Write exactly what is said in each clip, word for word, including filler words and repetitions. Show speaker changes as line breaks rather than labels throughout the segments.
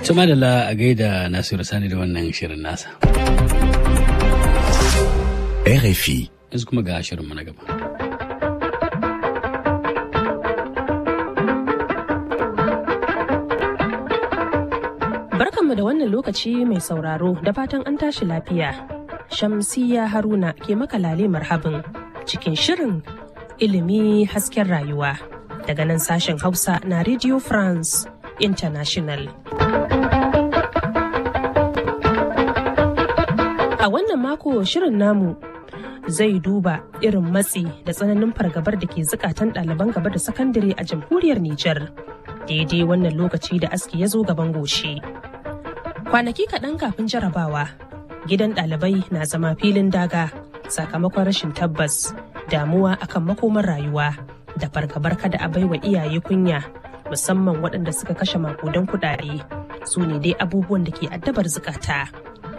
Tuma da la a gaida Nasiru Sani da wannan shirin nasa.
R F I.
Yanzu kuma ga shirinmu na gaba.
Barkanmu da wannan lokaci mai sauraro da fatan an tashi lafiya. Shamsiyya Haruna ke maka lale marhabin cikin shirin ilimi hasken rayuwa daga nan sashen Hausa na Radio France International. A wannan mako shirin namu zai duba irin matsi da tsananin fargabar da ke zukatan ɗaliban gaba da sakandare a jamhuriyar Nijar. Daidai wannan lokaci da aski ya zo gaban goshi. Kwanaki kaɗan kafin jarabawa, gidan ɗalibai na zama filin daga sakamakon rashin tabbas, damuwa akan makomar rayuwa da fargabar kada a baiwa iyaye kunya, musamman waɗanda suka kashe makudan kuɗaɗe. Su ne dai abubuwan da ke addabar zukata.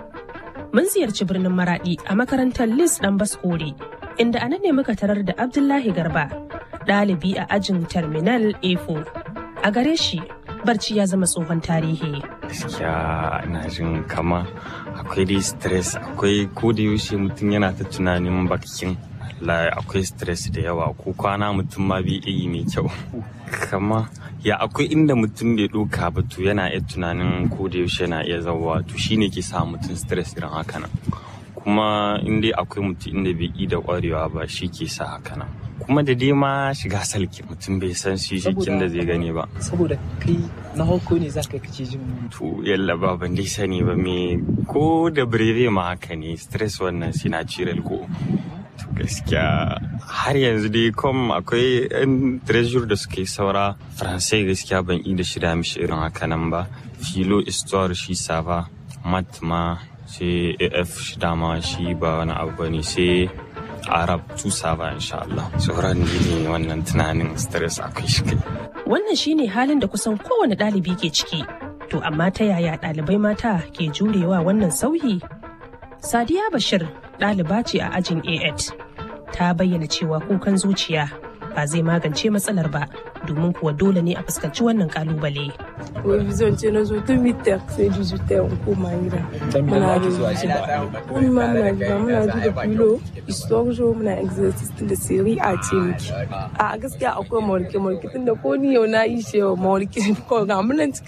Mun ziyarci birnin Maraɗi a makarantar Lis ɗan Baskore, inda anan ne muka tarar da Abdullahi Garba, ɗalibi a ajin Terminal A four. A gare shi, barci ya zama tsohon tarihi.
Gaskiya ina jin kama akwai dai stress, akwai ko da yaushe mutum yana ta tunanin bakin Allah, akwai stress da yawa ko kwana mutum ma bai yi mai kyau. Kama ya akwai inda mutum bai ɗauka ba to yana iya tunanin ko da yaushe yana iya zawa to shine ke sa mutum stress irin haka nan. Kuma inda akwai mutum inda bai yi da ƙwarewa ba shi ke sa haka nan. Kuma da dai ma shiga salki mutum bai san shi shikin da zai gani ba.
Saboda kai na hauko ne za ka kace jin
to yalla ba ban dai sani ba me ko da breve ma haka ne stress wannan shi na ciral ko. To gaskiya har yanzu dai kom akwai yan treasure da suke saura faransai gaskiya ban yi da shida mishi irin haka nan ba. Philo histoire shi sava, mat ma sai A F shi dama shi ba wani abu bane sai Arab tusa ba insha Allah. Sauran ne wannan tunanin stress akwai shi kai.
Wannan shine halin da kusan kowane ɗalibi ke ciki. To amma ta yaya ɗalibai mata ke jurewa wannan sauyi? Sadiya Bashir ɗaliba ce a ajin A eight. Ta bayyana cewa kukan zuciya ba zai magance matsalar ba, domin kuwa dole ne a fuskanci wannan kalubale.
Revision ce na zo tun mitar sai dijitar koma gida. Muna revision. Kuma muna gida muna duba filo, histoire muna exercice da siri a ce miki. A gaskiya akwai mawarke mawarke tun da ko ni yau na yi shi yau mawarke ko ga munan